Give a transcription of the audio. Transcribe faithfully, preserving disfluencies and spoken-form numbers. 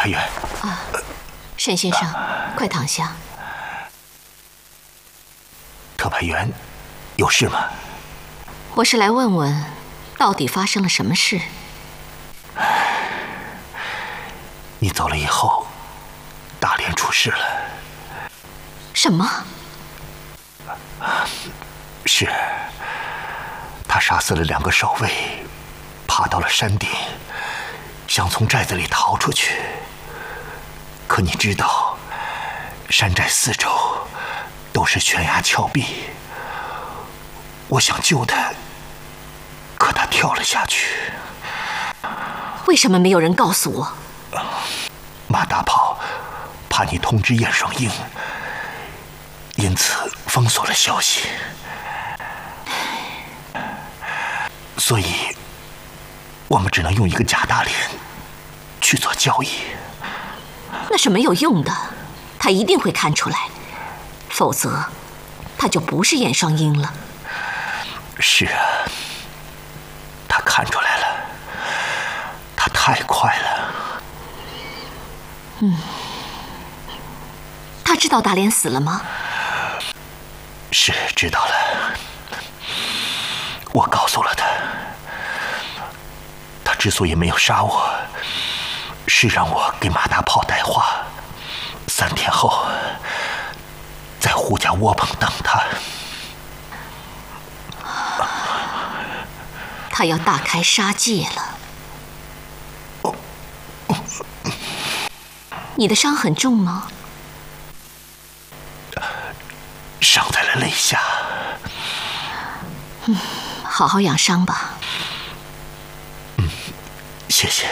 派员。 啊，沈先生，啊、快躺下。 特派员，有事吗？ 我是来问问，到底发生了什么事？ 你走了以后，大连出事了。 什么？ 是，他杀死了两个守卫，爬到了山顶，想从寨子里逃出去。可你知道，山寨四周都是悬崖峭壁，我想救他，可他跳了下去。 为什么没有人告诉我？ 马大炮怕你通知燕双英，因此封锁了消息。所以，我们只能用一个假大连去做交易。 那是没有用的，他一定会看出来，否则他就不是燕双英了。 是啊，他看出来了，他太快了。 嗯，他知道大连死了吗？ 是知道了，我告诉了他。他之所以没有杀我，是让我给马大炮带话，三天后在胡家窝棚等他。 他要大开杀戒了。你的伤很重吗？ 伤在了肋下。 嗯，好好养伤吧。 嗯，谢谢。